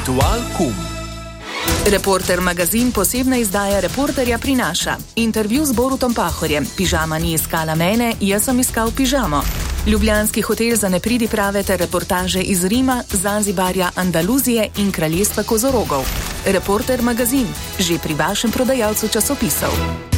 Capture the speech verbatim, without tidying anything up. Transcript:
Aktual kum. Reporter magazin posebna izdaja Reporterja prinaša. Intervju z Borutom Pahorjem. Pižama ni iskala mene, jaz sem iskal pižamo. Ljubljanski hotel za nepridiprave ter reportaže iz Rima, Zanzibarja, Andaluzije in kraljestva kozorogov. Reporter magazin, že pri vašem prodajalcu časopisov.